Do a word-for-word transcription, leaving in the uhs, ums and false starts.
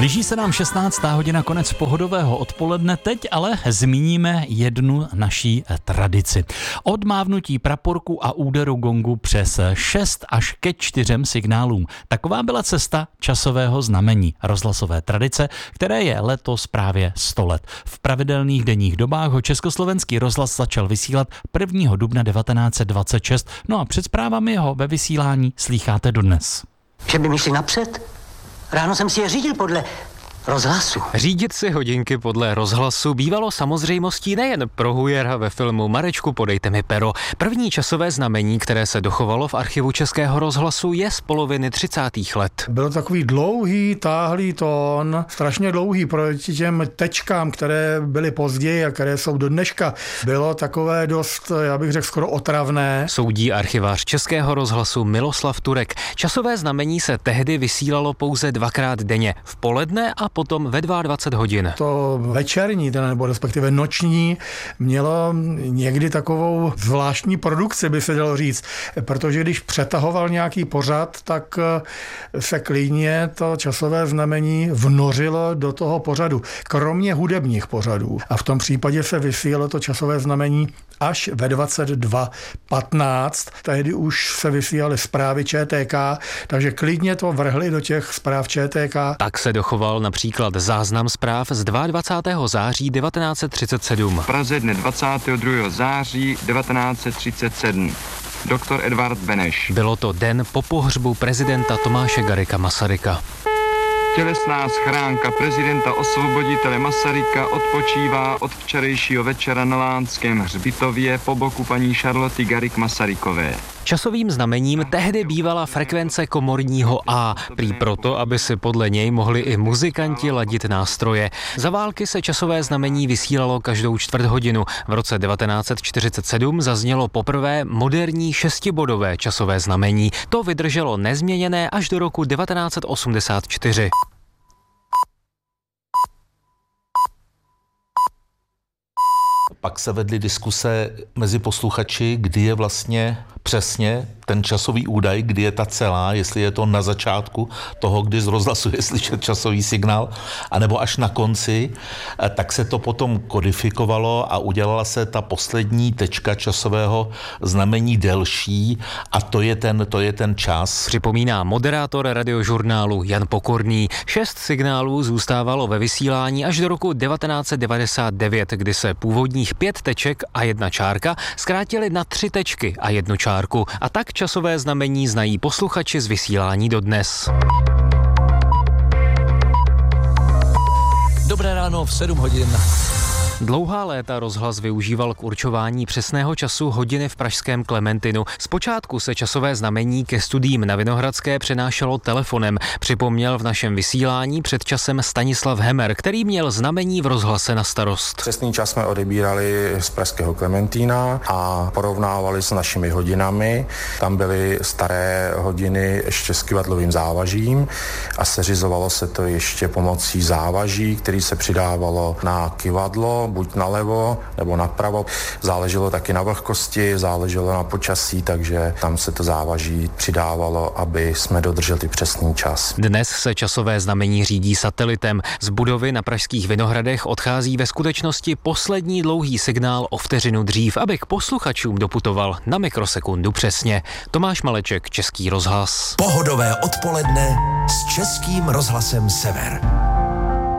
Blíží se nám šestnáctá hodina, konec pohodového odpoledne, teď ale zmíníme jednu naší tradici. Od mávnutí praporku a úderu gongu přes šest až ke čtyřem signálům. Taková byla cesta časového znamení, rozhlasové tradice, které je letos právě sto let. V pravidelných denních dobách ho Československý rozhlas začal vysílat prvního dubna devatenáct set dvacet šest, no a před zprávami ho ve vysílání slýcháte dodnes. Že by mi šli napřed? Ráno jsem si je řídil podle rozhlasu. Řídit si hodinky podle rozhlasu bývalo samozřejmostí nejen pro Hujera ve filmu Marečku, podejte mi pero. První časové znamení, které se dochovalo v archivu Českého rozhlasu, je z poloviny třicátých let. Byl takový dlouhý, táhlý tón, strašně dlouhý proti těm tečkám, které byly později a které jsou do dneška. Bylo takové dost, já bych řekl, skoro otravné. Soudí archivář Českého rozhlasu Miloslav Turek. Časové znamení se tehdy vysílalo pouze dvakrát denně, v poledne a potom ve dvacet dva hodin. To večerní, nebo respektive noční, mělo někdy takovou zvláštní produkci, by se dalo říct, protože když přetahoval nějaký pořad, tak se klidně to časové znamení vnořilo do toho pořadu, kromě hudebních pořadů. A v tom případě se vysílalo to časové znamení až ve dvacet dva patnáct. Tehdy už se vysílaly zprávy ČTK, takže klidně to vrhli do těch zpráv ČTK. Tak se dochoval například záznam zpráv z dvacátého druhého září devatenáct set třicet sedm. V Praze dne dvacátého druhého září devatenáct set třicet sedm. Doktor Edvard Beneš. Bylo to den po pohřbu prezidenta Tomáše Garrigua Masaryka. Tělesná schránka prezidenta osvoboditele Masaryka odpočívá od včerejšího večera na Lánském hřbitově po boku paní Charloty Garrigue Masarykové. Časovým znamením tehdy bývala frekvence komorního A, prý proto, aby si podle něj mohli i muzikanti ladit nástroje. Za války se časové znamení vysílalo každou čtvrt hodinu. V roce devatenáct set čtyřicet sedm zaznělo poprvé moderní šestibodové časové znamení. To vydrželo nezměněné až do roku devatenáct set osmdesát čtyři. Pak se vedly diskuse mezi posluchači, kdy je vlastně přesně ten časový údaj, kdy je ta celá, jestli je to na začátku toho, kdy z rozhlasu je slyšet časový signál, anebo až na konci, tak se to potom kodifikovalo a udělala se ta poslední tečka časového znamení delší a to je ten, to je ten čas. Připomíná moderátor radiožurnálu Jan Pokorný. Šest signálů zůstávalo ve vysílání až do roku devatenáct set devadesát devět, kdy se původních pět teček a jedna čárka zkrátily na tři tečky a jednu čárku. A tak časové znamení znají posluchači z vysílání dodnes. Dobré ráno v sedm hodin. Dlouhá léta rozhlas využíval k určování přesného času hodiny v pražském Klementinu. Zpočátku se časové znamení ke studiím na Vinohradské přenášelo telefonem. Připomněl v našem vysílání před časem Stanislav Hemer, který měl znamení v rozhlase na starost. Přesný čas jsme odebírali z pražského Klementína a porovnávali s našimi hodinami. Tam byly staré hodiny ještě s kyvadlovým závažím a seřizovalo se to ještě pomocí závaží, který se přidávalo na kyvadlo, buď nalevo nebo napravo. Záleželo taky na vlhkosti, záleželo na počasí, takže tam se to závaží přidávalo, aby jsme dodrželi přesný čas. Dnes se časové znamení řídí satelitem. Z budovy na pražských Vinohradech odchází ve skutečnosti poslední dlouhý signál o vteřinu dřív, aby k posluchačům doputoval na mikrosekundu přesně. Tomáš Maleček, Český rozhlas. Pohodové odpoledne s Českým rozhlasem Sever.